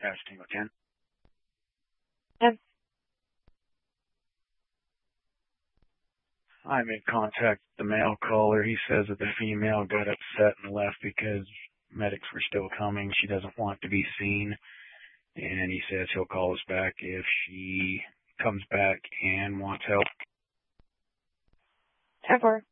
Travis Tango 10. Yes. I'm in contact with the male caller. He says that the female got upset and left because medics were still coming. She doesn't want to be seen. And he says he'll call us back if she comes back and wants help. 10-4.